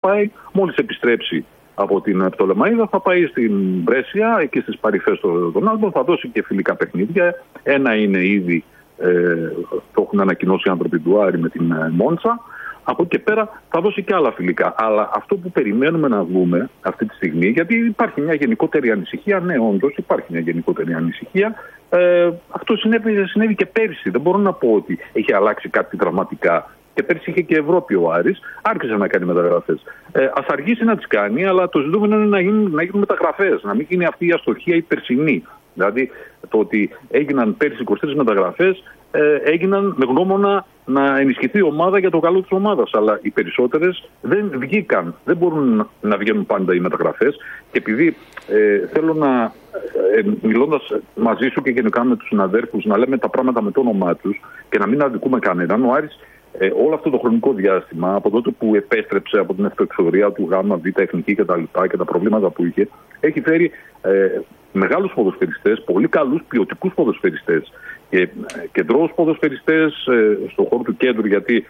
πάει, μόλις επιστρέψει από την Πτολεμαΐδα, θα πάει στην Μπρέσια, εκεί στις παρυφές των Άλπων, θα δώσει και φιλικά παιχνίδια. Ένα είναι ήδη, το έχουν ανακοινώσει οι άνθρωποι του Άρη με την Μόντσα. Από εκεί και πέρα θα δώσει και άλλα φιλικά. Αλλά αυτό που περιμένουμε να δούμε αυτή τη στιγμή, γιατί υπάρχει μια γενικότερη ανησυχία, ναι, όντως υπάρχει μια γενικότερη ανησυχία. Αυτό συνέβη και πέρσι. Δεν μπορώ να πω ότι έχει αλλάξει κάτι δραματικά. Και πέρσι είχε και Ευρώπη ο Άρης, άρχισε να κάνει μεταγραφές. Ας αργήσει να τις κάνει, αλλά το ζητούμενο είναι να γίνουν μεταγραφές, να μην γίνει αυτή η αστοχία η περσινή. Δηλαδή το ότι έγιναν πέρσι 23 μεταγραφές, έγιναν με γνώμονα να ενισχυθεί η ομάδα για το καλό της ομάδας. Αλλά οι περισσότερες δεν βγήκαν. Δεν μπορούν να βγαίνουν πάντα οι μεταγραφές. Και επειδή θέλω να, μιλώντας μαζί σου και γενικά με τους συναδέρφους, να λέμε τα πράγματα με το όνομά τους και να μην αδικούμε κανέναν, ο Άρης όλο αυτό το χρονικό διάστημα, από τότε που επέστρεψε από την ευκαιρία του ΓΑΜΑ, Β' Εθνική και τα προβλήματα που είχε, έχει φέρει μεγάλους ποδοσφαιριστές, πολύ καλούς ποιοτικούς ποδοσφαιριστές και κεντρώους ποδοσφαιριστές στον χώρο του κέντρου, γιατί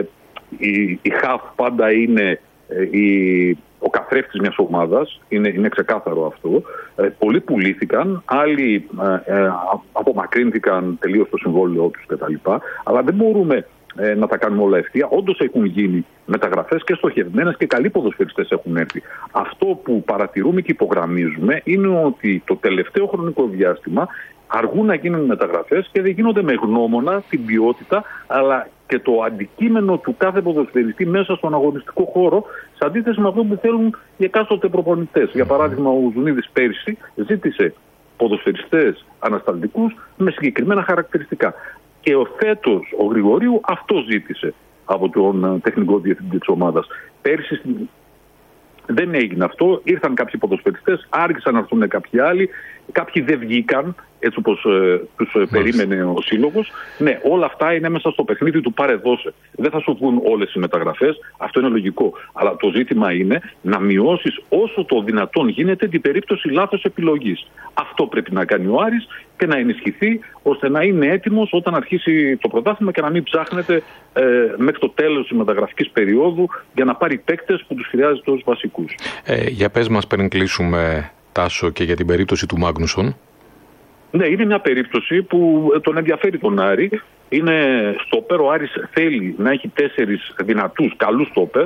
η ΧΑΦ πάντα είναι ο καθρέφτης μιας ομάδας, είναι ξεκάθαρο αυτό. Πολλοί πουλήθηκαν, άλλοι απομακρύνθηκαν τελείως το συμβόλαιό τους κτλ. Αλλά δεν μπορούμε να τα κάνουμε όλα ευθεία. Όντως έχουν γίνει μεταγραφές και στοχευμένες και καλοί ποδοσφαιριστές έχουν έρθει. Αυτό που παρατηρούμε και υπογραμμίζουμε είναι ότι το τελευταίο χρονικό διάστημα αργούν να γίνουν μεταγραφές και δεν γίνονται με γνώμονα την ποιότητα, αλλά και το αντικείμενο του κάθε ποδοσφαιριστή μέσα στον αγωνιστικό χώρο, σε αντίθεση με αυτό που θέλουν οι εκάστοτε προπονητές. Για παράδειγμα, ο Ζουνίδης πέρσι ζήτησε ποδοσφαιριστές ανασταλτικούς με συγκεκριμένα χαρακτηριστικά. Και φέτος ο Γρηγορίου αυτό ζήτησε από τον τεχνικό διευθυντή της ομάδας. Πέρσι δεν έγινε αυτό. Ήρθαν κάποιοι ποδοσφαιριστές, άρχισαν να έρθουν κάποιοι άλλοι. Κάποιοι δεν βγήκαν έτσι όπως τους περίμενε ο σύλλογος. Ναι, όλα αυτά είναι μέσα στο παιχνίδι του πάρε-δώσε. Δεν θα σου βγουν όλες οι μεταγραφές, αυτό είναι λογικό. Αλλά το ζήτημα είναι να μειώσεις όσο το δυνατόν γίνεται την περίπτωση λάθος επιλογής. Αυτό πρέπει να κάνει ο Άρης και να ενισχυθεί ώστε να είναι έτοιμος όταν αρχίσει το πρωτάθλημα και να μην ψάχνεται μέχρι το τέλος της μεταγραφικής περίοδου για να πάρει παίκτες που τους χρειάζεται ως βασικούς. Για πες μας πριν κλείσουμε, Τάσο, και για την περίπτωση του Μάγνουσον. Ναι, είναι μια περίπτωση που τον ενδιαφέρει τον Άρη. Είναι στόπερ. Ο Άρης θέλει να έχει 4 δυνατούς, καλούς στόπερ.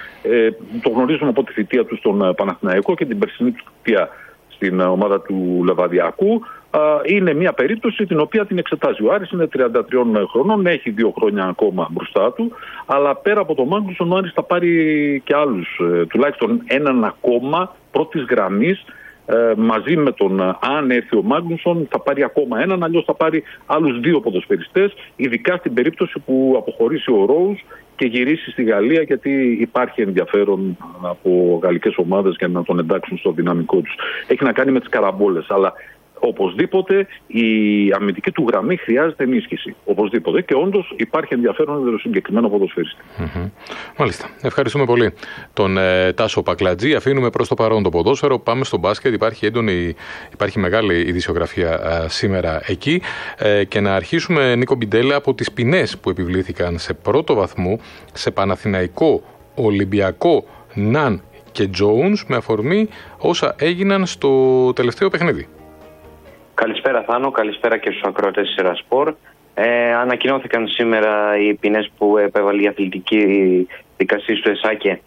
Το γνωρίζουμε από τη θητεία του στον Παναθηναϊκό και την περσινή του θητεία στην ομάδα του Λεβαδιακού. Είναι μια περίπτωση την οποία την εξετάζει ο Άρης. Είναι 33 χρονών, έχει 2 χρόνια ακόμα μπροστά του. Αλλά πέρα από τον Μάγνουσον, ο Άρης θα πάρει και άλλους, τουλάχιστον έναν ακόμα πρώτης γραμμής. Μαζί με τον, αν έρθει ο Μάγνουσον, θα πάρει ακόμα έναν, αλλιώς θα πάρει άλλους 2 ποδοσφαιριστές, ειδικά στην περίπτωση που αποχωρήσει ο Ρόους και γυρίσει στη Γαλλία, γιατί υπάρχει ενδιαφέρον από γαλλικές ομάδες για να τον εντάξουν στο δυναμικό τους. Έχει να κάνει με τις καραμπόλες, αλλά οπωσδήποτε η αμυντική του γραμμή χρειάζεται ενίσχυση. Οπωσδήποτε. Και όντως υπάρχει ενδιαφέρον για το συγκεκριμένο ποδοσφαιριστή. Μάλιστα. Ευχαριστούμε πολύ τον Τάσο Πακλατζή. Αφήνουμε προς το παρόν το ποδόσφαιρο. Πάμε στο μπάσκετ. Υπάρχει μεγάλη ειδησιογραφία σήμερα εκεί. Και να αρχίσουμε, Νίκο Μπιντέλα, από τις ποινές που επιβλήθηκαν σε πρώτο βαθμό σε Παναθηναϊκό, Ολυμπιακό, Ναν και Jones με αφορμή όσα έγιναν στο τελευταίο παιχνίδι. Καλησπέρα Θάνο, καλησπέρα και στους ακροατές της Ερασπορ. Ανακοινώθηκαν σήμερα οι ποινές που επέβαλε η αθλητική δικαστή του ΕΣΑΚΕ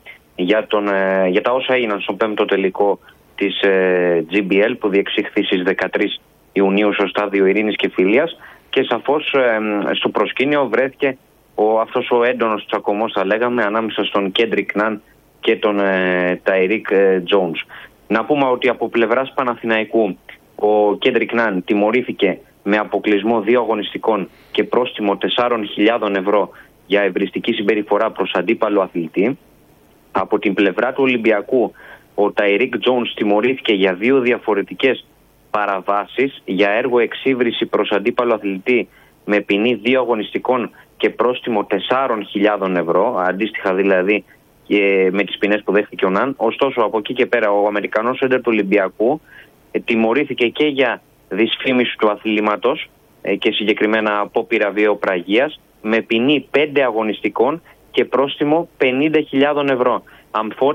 για τα όσα έγιναν στον 5ο τελικό της GBL που διεξήχθη στις 13 Ιουνίου στο στάδιο Ειρήνης και Φιλίας, και σαφώς στο προσκήνιο βρέθηκε αυτός ο έντονος τσακωμός, θα λέγαμε, ανάμεσα στον Κέντρικ Ναν και τον Ταϊρίκ Τζόουνς. Να πούμε ότι από πλευράς Παναθηναϊκού ο Κέντρικ Ναν τιμωρήθηκε με αποκλεισμό 2 αγωνιστικών και πρόστιμο 4.000 ευρώ για ευριστική συμπεριφορά προς αντίπαλο αθλητή. Από την πλευρά του Ολυμπιακού, ο Ταϊρίκ Τζόουνς τιμωρήθηκε για 2 διαφορετικές παραβάσεις για έργο εξύβριση προς αντίπαλο αθλητή με ποινή 2 αγωνιστικών και πρόστιμο 4.000 ευρώ, αντίστοιχα δηλαδή και με τις ποινές που δέχτηκε ο Ναν. Ωστόσο, από εκεί και πέρα, ο Αμερικανός σέντερ του Ολυμπιακού τιμωρήθηκε και για δυσφήμιση του αθλήματος και συγκεκριμένα απόπειρα βιαιοπραγίας με ποινή 5 αγωνιστικών και πρόστιμο 50.000 ευρώ.